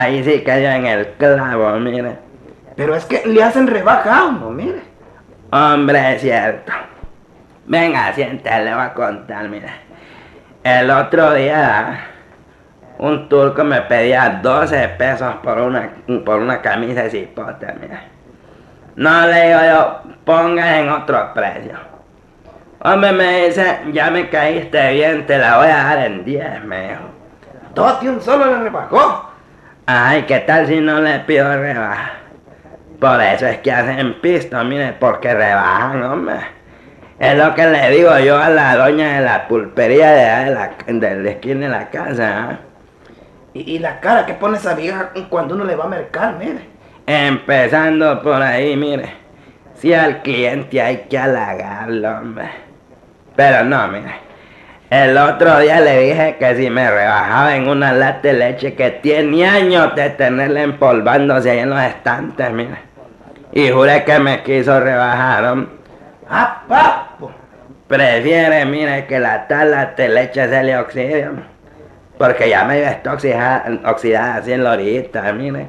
Ahí sí cayó en el clavo, mire. Pero es que le hacen rebaja a uno, mire. Hombre, es cierto. Venga, siéntale, le voy a contar, mire. El otro día, un turco me pedía 12 pesos por una camisa de cipote, mire. No le digo yo, ponga en otro precio. Hombre, me dice, ya me caíste bien, te la voy a dar en 10, me dijo. Todo de un solo le rebajó. Ay, ¿qué tal si no le pido rebaja? Por eso es que hacen pisto, mire, porque rebajan, hombre. Es lo que le digo yo a la doña de la pulpería de la esquina de la casa, ¿eh? Y la cara que pone esa vieja cuando uno le va a mercar, mire. Empezando por ahí, mire. Si al cliente hay que halagarlo, hombre. Pero no, mire. El otro día le dije que si me rebajaba en una lata de leche que tiene años de tenerla empolvándose ahí en los estantes, mire. Y juré que me quiso rebajar, hombre. ¡Ah, papo! Prefiere, mire, que la tala de leche se le oxide, hombre. Porque ya me está oxidada así en la orillita, mire.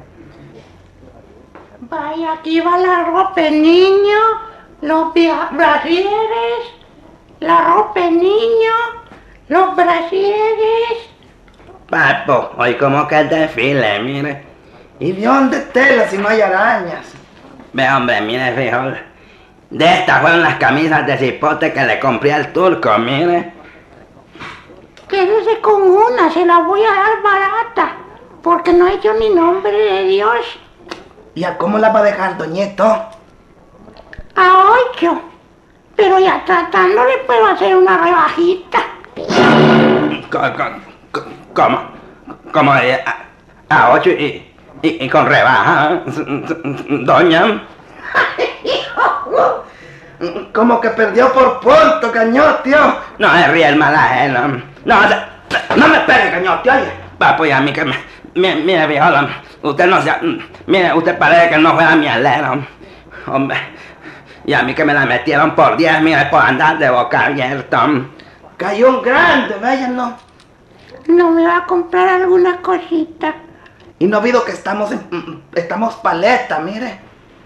Vaya, aquí va la ropa de niño, los brasieres, la ropa de niño, los brasieres. Papo, hoy como que el desfile, mire. ¿Y de dónde tela si no hay arañas? Ve, hombre, mire, frijol. De estas fueron las camisas de cipote que le compré al turco, mire. Quédese con una, se la voy a dar barata, porque no he hecho ni nombre de Dios. ¿Y a cómo la va a dejar, doñeto? A 8, pero ya tratándole puedo hacer una rebajita. ¿Cómo? A 8 y con rebaja, doña. Como que perdió por punto, cañotio. No se ríe el malaje, no. No me pegue, cañote, oye. Papo, y a mí que mire, viejo, usted no se... Mire, usted parece que no fuera mi alero. Hombre, y a mí que me la metieron por 10, mire, por andar de boca abierta. Cayó un grande, vaya, no. No me va a comprar alguna cosita. Y no ha habido que estamos paleta, mire.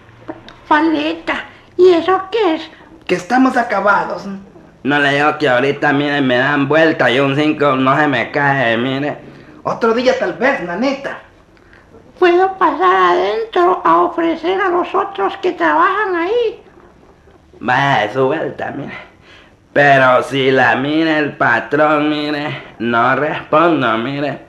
Paleta. ¿Y eso qué es? Que estamos acabados. No le digo que ahorita, mire, me dan vuelta y un 5 no se me cae, mire. Otro día tal vez, nanita. Puedo pasar adentro a ofrecer a los otros que trabajan ahí. Vaya de su vuelta, mire. Pero si la mira el patrón, mire, no respondo, mire.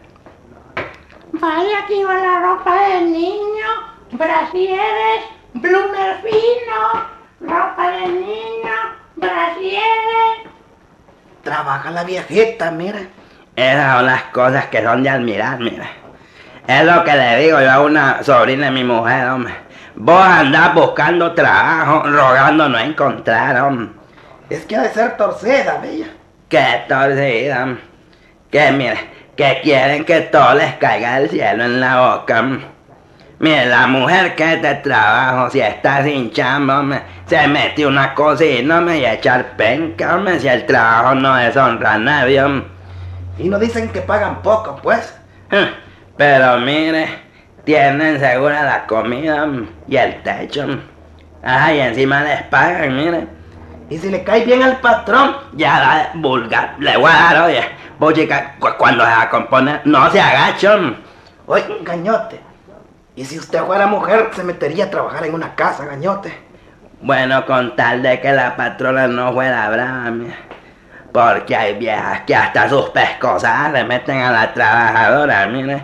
Vaya, aquí va la ropa del niño, brasieres, bloomer fino, ropa del niño, brasieres. Trabaja la viejita, mire. Esas son las cosas que son de admirar, mire. Es lo que le digo yo a una sobrina de mi mujer, hombre. Vos andás buscando trabajo, rogando no encontrar, hombre. Es que ha de ser torcida, bella. Qué torcida, hombre. Que mire, que quieren que todo les caiga del cielo en la boca, hombre. Mire, la mujer que es de trabajo, si está sin chamba, hombre, se mete una cocina, hombre, y a echar penca, hombre, si el trabajo no deshonra a nadie, hombre. Y no dicen que pagan poco, pues. Pero mire, tienen segura la comida y el techo. Ay, encima les pagan, mire. Y si le cae bien al patrón, Ya da vulgar, le voy a dar, oye. Vos chica, cuando se va a componer, no se agachan. oye, gañote. Y si usted fuera mujer, se metería a trabajar en una casa, gañote. Bueno, con tal de que la patrona no fuera brava, mire. Porque hay viejas que hasta sus pescosadas le meten a la trabajadora, mire.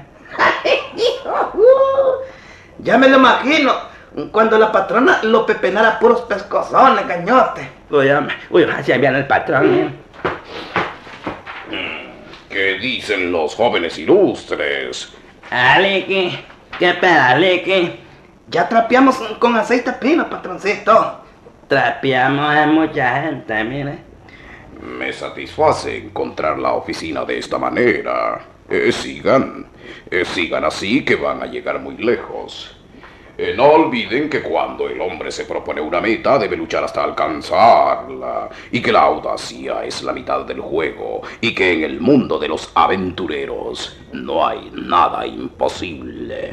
Ya me lo imagino, cuando la patrona lo pepenara puros pescozones, gañote. Uy, hombre, así viene el patrón, mire. ¿Qué dicen los jóvenes ilustres? Aliki, ¿qué pedas, Liki? Ya trapeamos con aceite pino, patroncito. Trapeamos a mucha gente, mire. Me satisface encontrar la oficina de esta manera. Sigan así que van a llegar muy lejos. No olviden que cuando el hombre se propone una meta debe luchar hasta alcanzarla, y que la audacia es la mitad del juego, y que en el mundo de los aventureros no hay nada imposible.